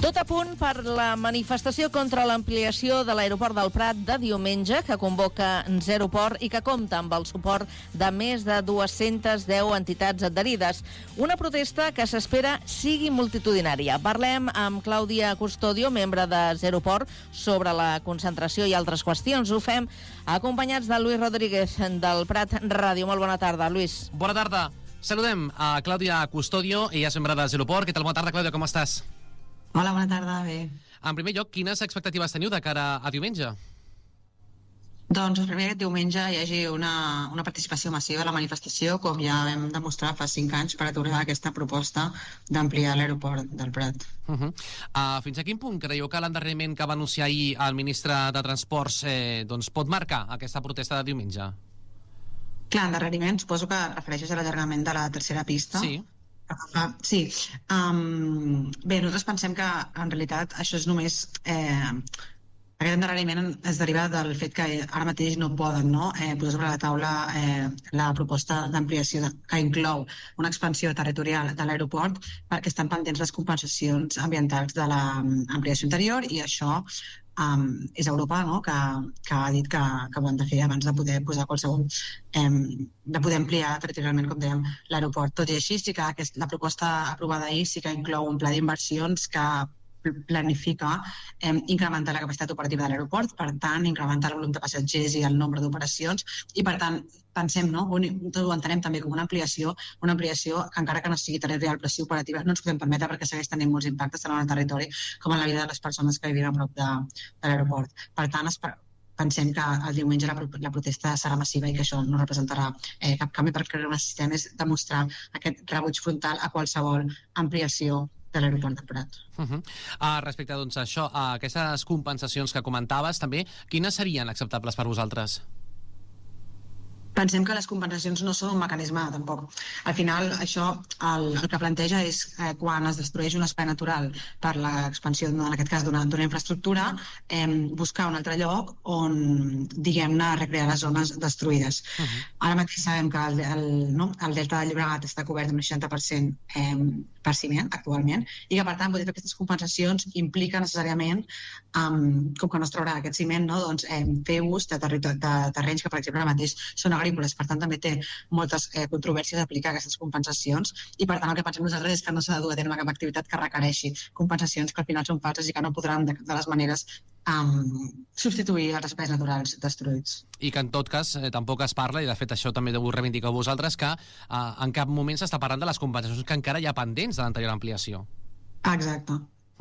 Tot a punt per la manifestació contra l'ampliació de l'aeroport del Prat de diumenge, que convoca Zeroport i que compta amb el suport de més de 210 entitats adherides. Una protesta que s'espera sigui multitudinària. Parlem amb Clàudia Custodio, membre de Zeroport, sobre la concentració i altres qüestions. Ho fem acompanyats de Lluís Rodríguez, del Prat Ràdio. Molt bona tarda, Lluís. Bona tarda. Saludem a Clàudia Custodio, ella és membre de Zeroport. Què tal? Bona tarda, Clàudia, com estàs? Hola, bona tarda, bé. En primer lloc, quines expectatives teniu de cara a diumenge? Doncs el primer diumenge hi hagi una participació massiva a la manifestació, com ja vam demostrar fa 5 anys per aturar aquesta proposta d'ampliar l'aeroport del Prat. Fins a quin punt creieu que l'endarreriment que va anunciar ahir el ministre de Transports pot marcar aquesta protesta de diumenge? Clar, endarreriment, suposo que refereixes a l'allargament de la tercera pista. Sí. Sí. Bé, nosaltres pensem que en realitat això és només... aquest endarreriment es deriva del fet que ara mateix no poden posar sobre la taula la proposta d'ampliació que inclou una expansió territorial de l'aeroport, perquè estan pendents les compensacions ambientals de l'ampliació interior, i això és Europa, que ha dit que ho han de fer abans de poder posar qualsevol de poder ampliar territorialment, com dèiem, l'aeroport. Tot i així, sí que la proposta aprovada ahir sí que inclou un pla d'inversions que planifica incrementar la capacitat operativa de l'aeroport, per tant, incrementar el volum de passatgers i el nombre d'operacions, i per tant, pensem, tot ho entenem també com una ampliació que encara que no sigui territorial però sí operativa, no ens podem permetre, perquè segueix tenint molts impactes tant en el territori com en la vida de les persones que vivim a prop de l'aeroport. Per tant, pensem que el diumenge la protesta serà massiva i que això no representarà cap canvi, perquè el que necessitem és demostrar aquest rebuig frontal a qualsevol ampliació de l'aeroport del Prat. Respecte a això, a aquestes compensacions que comentaves, també, quines serien acceptables per vosaltres? Pensem que les compensacions no són un mecanisme, tampoc. Al final, això el que planteja és quan es destrueix un espai natural per l'expansió, en aquest cas, d'una infraestructura, buscar un altre lloc on, diguem-ne, recrear les zones destruïdes. Ara mateix sabem que el delta del Llobregat està cobert un 60% per ciment, actualment, i que, per tant, poder fer aquestes compensacions implica necessàriament, com que no es traurà aquest ciment, fer ús de terrenys que, per exemple, ara mateix són agrícoles. Per tant, també té moltes controvèrsies aplicar aquestes compensacions, i per tant el que pensem nosaltres és que no s'ha de dur a terme cap activitat que requereixi compensacions que al final són falses i que no podran de les maneres substituir els espais naturals destruïts. I que en tot cas tampoc es parla, i de fet això també ho reivindiqueu vosaltres, que en cap moment s'està parlant de les compensacions que encara hi ha pendents de l'anterior ampliació. Exacte.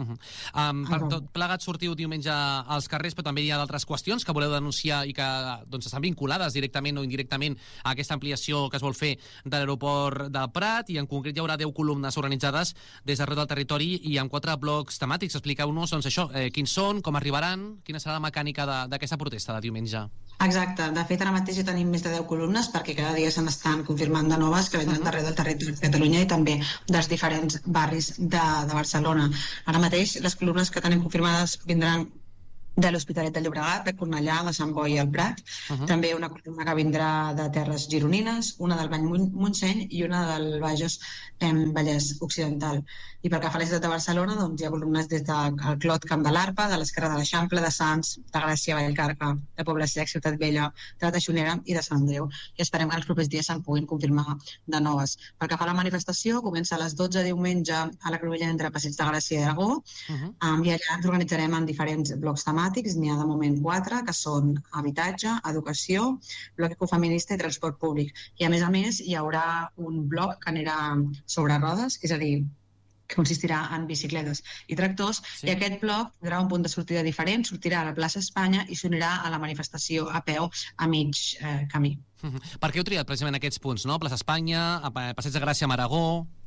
Per tot plegat sortiu diumenge als carrers, però també hi ha d'altres qüestions que voleu denunciar i que estan vinculades directament o indirectament a aquesta ampliació que es vol fer de l'aeroport del Prat, i en concret hi haurà 10 columnes organitzades des d'arreu del territori i amb 4 blocs temàtics. Expliqueu-nos quins són, com arribaran, quina serà la mecànica d'aquesta protesta de diumenge. Exacte, de fet ara mateix ja tenim més de 10 columnes, perquè cada dia se n'estan confirmant de noves que vindran d'arreu del territori de Catalunya i també dels diferents barris de Barcelona. Ara mateix les columnes que tenim confirmades vindran de l'Hospitalet de Llobregat, de Cornellà, de Sant Boi i el Prat, també una columna que vindrà de Terres Gironines, una del Bany Montseny i una del Bages Vallès Occidental. I pel que fa a la ciutat de Barcelona, hi ha columnes des del Clot Camp de l'Arpa, de l'Esquerra de l'Eixample, de Sants, de Gràcia Vallcarca, de Poble Sec, Ciutat Vella, de la Teixonera i de Sant Andreu. I esperem que els propers dies se'n puguin confirmar de noves. Pel que fa a la manifestació, comença a les 12 diumenge a la Cruïlla entre Passeig de Gràcia i Aragó, i allà ens organitzarem en diferents blocs temàtics. N'hi ha de moment 4, que són habitatge, educació, bloc ecofeminista i transport públic. I a més hi haurà un bloc que anirà sobre rodes, és a dir, que consistirà en bicicletes i tractors, i aquest bloc tindrà un punt de sortida diferent, sortirà a la plaça Espanya i s'unirà a la manifestació a peu a mig camí. Per què heu triat precisament aquests punts, plaça Espanya, Passeig de Gràcia a Aragó?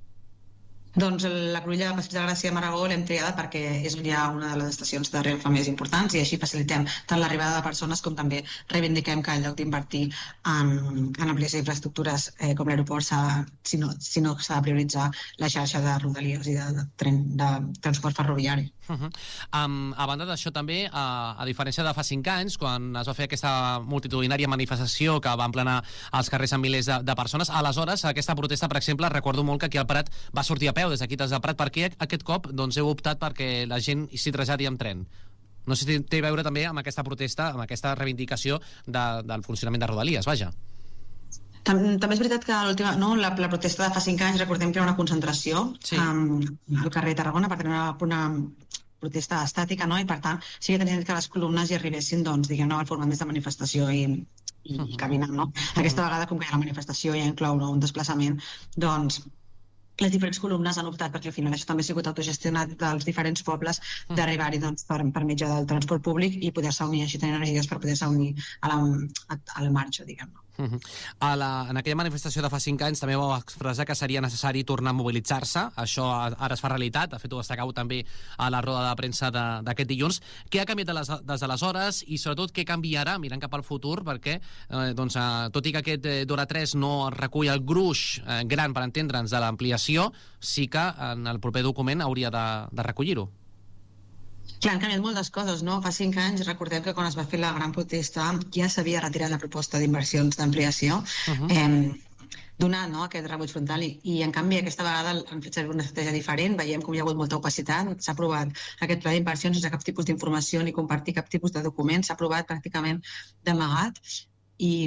Doncs la Cruïlla de Passeig de Gràcia a Aragó l'hem triada perquè és on hi ha una de les estacions de Renfe més importants, i així facilitem tant l'arribada de persones com també reivindiquem que en lloc d'invertir en ampliació d'infraestructures com l'aeroport, sinó que s'ha de prioritzar la xarxa de rodalies i de transport ferroviari. A banda d'això també, a diferència de fa 5 anys, quan es va fer aquesta multitudinària manifestació que va emplenar els carrers amb milers de persones, aleshores aquesta protesta, per exemple, recordo molt que aquí al Prat va sortir a peu peu, des d'aquí des del Prat. Per què aquest cop heu optat perquè la gent s'hi traslladi amb tren? No sé si té a veure també amb aquesta protesta, amb aquesta reivindicació del funcionament de Rodalies, vaja. També és veritat que la protesta de fa 5 anys, recordem que era una concentració al carrer Tarragona, per tenir una protesta estàtica, i per tant sí que tenien que les columnes hi arribessin, diguem-ne, al format més de manifestació i caminant, Aquesta vegada, com que la manifestació ja inclou un desplaçament, les diferents columnes han optat, perquè al final això també ha sigut autogestionat dels diferents pobles, d'arribar-hi per mitjà del transport públic i poder-se unir, així tenir energies per poder-se unir a la marxa, diguem-ne. En aquella manifestació de fa 5 anys també vau expressar que seria necessari tornar a mobilitzar-se. Això ara es fa realitat. De fet, ho destacau també a la roda de premsa d'aquest dilluns. Què ha canviat des d'aleshores i, sobretot, què canviarà mirant cap al futur? Perquè, tot i que aquest d'hora 3 no recull el gruix gran, per entendre'ns, de l'ampliació, sí que en el proper document hauria de recollir-ho. Clar, han canviat moltes coses, Fa 5 anys, recordem que quan es va fer la gran protesta ja s'havia retirat la proposta d'inversions d'ampliació, donant aquest rebuig frontal i en canvi aquesta vegada han fet servir una estratègia diferent. Veiem com hi ha hagut molta opacitat, s'ha aprovat aquest pla d'inversions sense cap tipus d'informació ni compartir cap tipus de document, s'ha aprovat pràcticament d'amagat i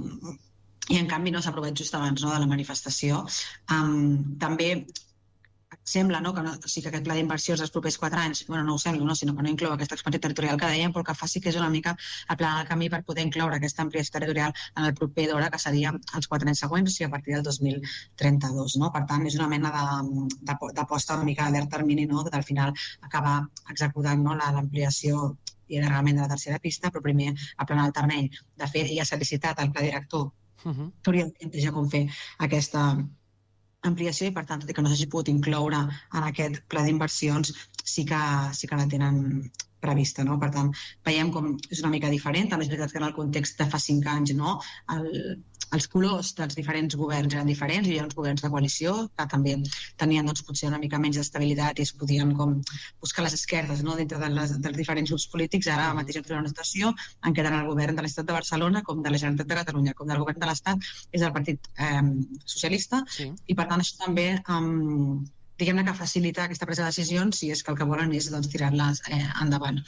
en canvi no s'ha aprovat just abans de la manifestació. També sembla que aquest pla d'inversions dels propers 4 anys, no ho sembla, sinó que no inclou aquesta expansió territorial que dèiem, però el que fa sí que és una mica aplanar el camí per poder incloure aquesta ampliació territorial en el proper d'hora, que seria els 4 anys següents, o sigui, a partir del 2032. Per tant, és una mena d'aposta una mica a llarg termini, que al final acabar executant l'ampliació i realment de la tercera pista, però primer aplanar el termini. De fet, ja s'ha licitat el pla director que hauria de plantejar com fer aquesta ampliació i, per tant, tot i que no s'hagi pogut incloure en aquest pla d'inversions, sí que la tenen prevista. Per tant, veiem com és una mica diferent. També és veritat que en el context de fa 5 anys els colors dels diferents governs eren diferents. Hi havia uns governs de coalició que també tenien potser una mica menys d'estabilitat i es podien buscar les esquerdes dintre dels diferents grups polítics. Ara mateix hem trobat una situació en què tant el govern de l'Estat de Barcelona com de la Generalitat de Catalunya com del govern de l'Estat és el Partit Socialista i per tant això també diguem-ne que facilita aquesta presa de decisions si és que el que volen és tirar-les endavant.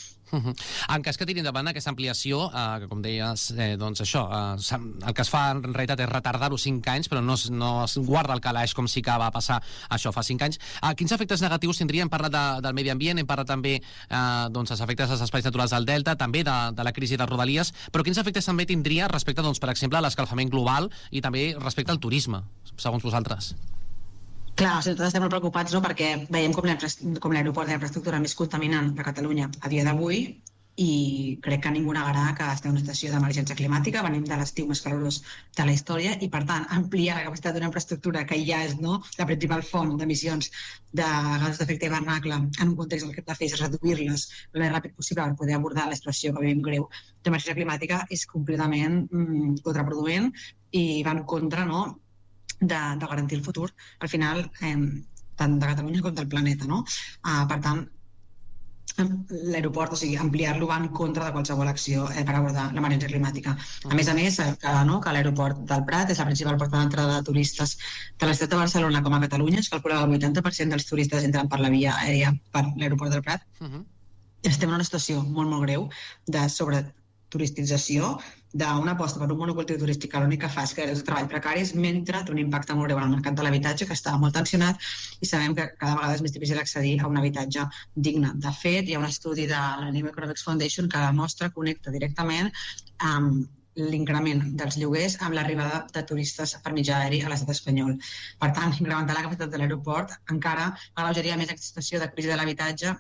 En cas que tiri endavant aquesta ampliació, que com deies, això, el que es fa en realitat és retardar-ho 5 anys, però no es guarda el calaix com sí que va passar això fa 5 anys. Quins efectes negatius tindria? Hem parlat del medi ambient, hem parlat també dels efectes dels espais naturals del Delta, també de la crisi de Rodalies, però quins efectes també tindria respecte, per exemple, a l'escalfament global i també respecte al turisme, segons vosaltres? Clar, nosaltres estem molt preocupats perquè veiem com l'aeroport de l'infraestructura més contaminant de Catalunya a dia d'avui i crec que ningú negarà que estem en una situació d'emergència climàtica, venim de l'estiu més calorós de la història i, per tant, ampliar la capacitat d'una infraestructura que ja és la principal font d'emissions de gasos d'efecte hivernacle en un context en què el que hem de fer és reduir-les el més ràpid possible per poder abordar la situació que vivim greu d'emergència climàtica és completament contraproduent i va en contra, de garantir el futur, al final, tant de Catalunya com del planeta. Per tant, l'aeroport, o sigui, ampliar-lo va en contra de qualsevol acció per abordar l'emergència climàtica. A més, que l'aeroport del Prat és la principal porta d'entrada de turistes de la ciutat de Barcelona com a Catalunya. Es calcula que el 80% dels turistes entren per la via aèria per l'aeroport del Prat. Estem en una situació molt, molt greu de sobreturistetzació, d'una aposta per un monocultiu turístic que l'únic que fa és crear llocs de treball precaris mentre té un impacte molt greu en el mercat de l'habitatge que està molt tensionat i sabem que cada vegada és més difícil accedir a un habitatge digne. De fet, hi ha un estudi de la New Economics Foundation que demostra que connecta directament amb l'increment dels lloguers amb l'arribada de turistes per mitjà aeri a l'estat espanyol. Per tant, incrementar la capacitat de l'aeroport encara alleujaria més aquesta situació de crisi de l'habitatge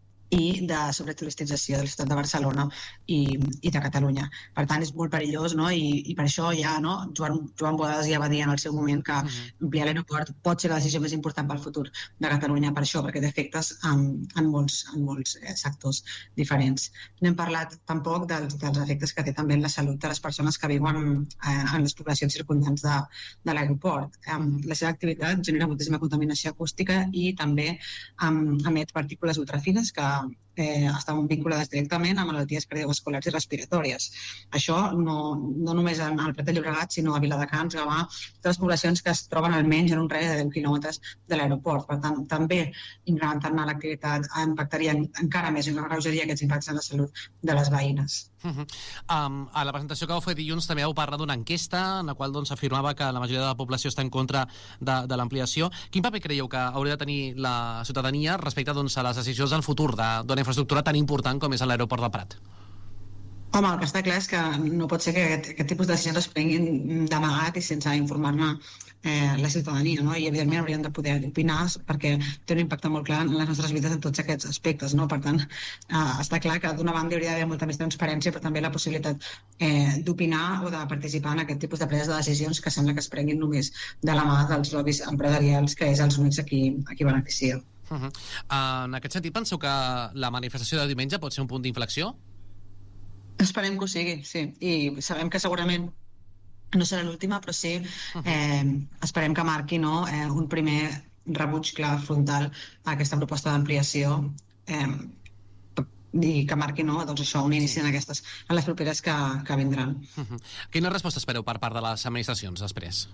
i de sobreturistetzació de la ciutat de Barcelona i de Catalunya. Per tant, és molt perillós, i per això ja Joan Bodas ja va dir en el seu moment que ampliar l'aeroport pot ser la decisió més important pel futur de Catalunya, per això, perquè té efectes en molts sectors diferents. No hem parlat tampoc dels efectes que té també en la salut de les persones que viuen en les poblacions circundants de l'aeroport. La seva activitat genera moltíssima contaminació acústica i també emet partícules ultrafines que estan vinculades directament a malalties cardiovasculars i respiratòries. Això no només al Prat de Llobregat, sinó a Viladecans, Gavà, totes les poblacions que es troben almenys en un radi de 10 quilòmetres de l'aeroport. Per tant, també incrementant l'activitat impactaria encara més i agreujaria aquests impactes en la salut de les veïnes. A la presentació que vau fer dilluns també vau parlar d'una enquesta en la qual afirmava que la majoria de la població està en contra de l'ampliació. Quin paper creieu que hauria de tenir la ciutadania respecte a les decisions del futur d'una infraestructura tan important com és l'aeroport del Prat? Home, el que està clar és que no pot ser que aquest tipus de decisions es prenguin d'amagat i sense informar-ne la ciutadania, no? I evidentment haurien de poder opinar perquè té un impacte molt clar en les nostres vides en tots aquests aspectes, no? Per tant, està clar que d'una banda hauria d'haver molta més transparència, però també la possibilitat d'opinar o de participar en aquest tipus de preses de decisions que sembla que es prenguin només de la mà dels lobbies empresarials, que és els únics a qui beneficia. En aquest sentit, penseu que la manifestació de diumenge pot ser un punt d'inflexió? Esperem que ho sigui, sí. I sabem que segurament no serà l'última, però sí esperem que marqui un primer rebuig clar frontal a aquesta proposta d'ampliació i que marqui això, un inici en les properes que vindran. Quina resposta espereu per part de les administracions després?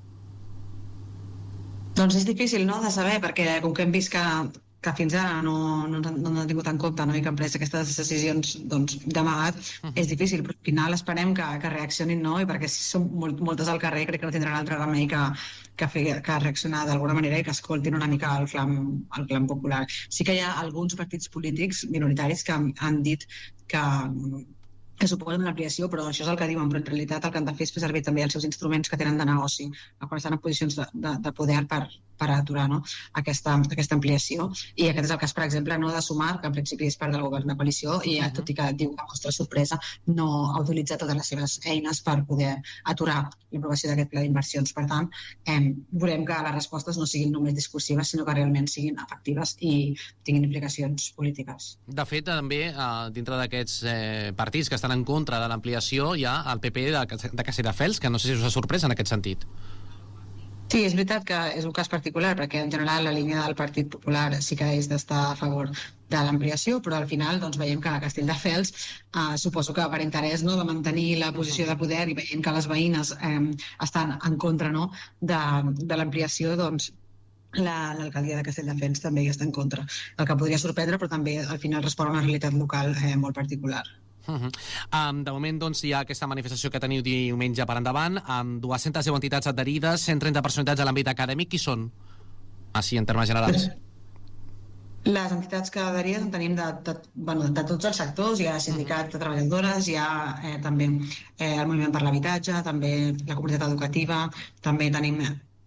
Doncs és difícil de saber, perquè com que hem vist que fins ara no han tingut en compte i que han pres aquestes decisions d'amagat, és difícil, però al final esperem que reaccionin, i perquè si som moltes al carrer crec que no tindran altre remei que reaccionar d'alguna manera i que escoltin una mica el clam popular. Sí que hi ha alguns partits polítics minoritaris que han dit que suposen l'ampliació, però això és el que diuen, però en realitat el que han de fer és fer servir també els seus instruments que tenen de negoci, quan estan en posicions de poder per aturar aquesta ampliació. I aquest és el cas, per exemple, de Sumar, que en principi és part del govern de coalició, i tot i que diu que mostra sorpresa, no ha utilitzat totes les seves eines per poder aturar l'aprovació d'aquest pla d'inversions. Per tant, volem que les respostes no siguin només discursives, sinó que realment siguin efectives i tinguin implicacions polítiques. De fet, també, dintre d'aquests partits que estan en contra de l'ampliació, hi ha el PP de Castelldefels, que no sé si us ha sorprès en aquest sentit. Sí, és veritat que és un cas particular, perquè en general la línia del Partit Popular sí que és d'estar a favor de l'ampliació, però al final veiem que a Castelldefels suposo que per interès de mantenir la posició de poder i veient que les veïnes estan en contra de l'ampliació, l'alcaldia de Castelldefels també hi està en contra. El que podria sorprendre, però també al final respon a una realitat local molt particular. De moment hi ha aquesta manifestació que teniu diumenge per endavant, amb 210 entitats adherides, 130 personalitats de l'àmbit acadèmic. Qui són? Així, en termes generals. Les entitats que adherides en tenim de tots els sectors. Hi ha sindicat de treballadores, hi ha també el moviment per l'habitatge, també la comunitat educativa, també tenim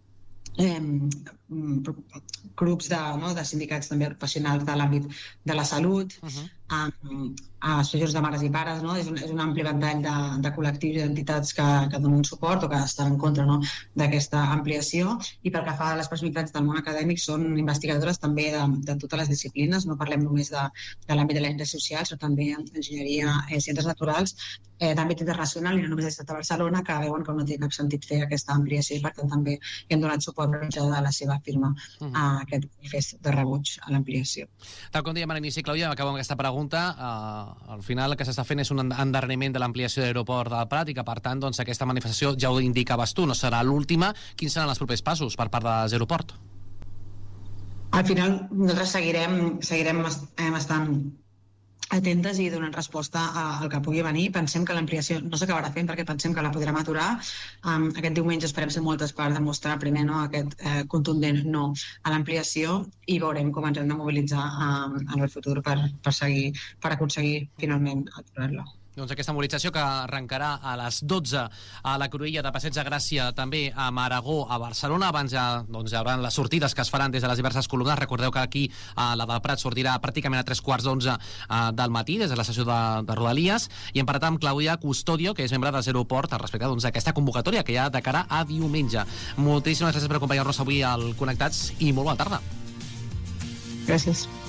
grups de sindicats també professionals de l'àmbit de la salut, associacions de mares i pares, és un ampli ventall de col·lectius i d'entitats que donen suport o que estan en contra d'aquesta ampliació. I pel que fa a les personalitats del món acadèmic, són investigadores també de totes les disciplines, no parlem només de l'àmbit de les ciències socials, sinó també enginyeria, ciències naturals, d'àmbit internacional i no només des de Barcelona, que veuen que no té cap sentit fer aquesta ampliació i per tant també hem donat suport de la seva firma a aquest manifest de rebuig a l'ampliació. Tal com dèiem a l'inici, Clàudia, acabo amb aquesta pregunta. Al final el que s'està fent és un endarreriment de l'ampliació de l'aeroport del Prat i que, per tant, aquesta manifestació, ja ho indicaves tu, no serà l'última. Quins seran els propers passos per part de l'aeroport? Al final nosaltres seguirem estant atentes i donant resposta al que pugui venir. Pensem que l'ampliació no s'acabarà fent perquè pensem que la podrem aturar. Aquest diumenge esperem ser moltes per demostrar primer aquest contundent no a l'ampliació i veurem com ens hem de mobilitzar en el futur per aconseguir finalment aturar-la. Doncs aquesta mobilització que arrencarà a les 12 a la Cruïlla de Passeig de Gràcia, també a Maragó, a Barcelona. Abans ja hi haurà les sortides que es faran des de les diverses columnes. Recordeu que aquí la del Prat sortirà pràcticament a 3:15 del matí, des de l'estació de Rodalies. I hem parlat amb Clàudia Custodio, que és membre de Zeroport, respecte d'aquesta convocatòria que hi ha de cara a diumenge. Moltíssimes gràcies per acompanyar-nos avui al Connectats i molt bona tarda. Gràcies.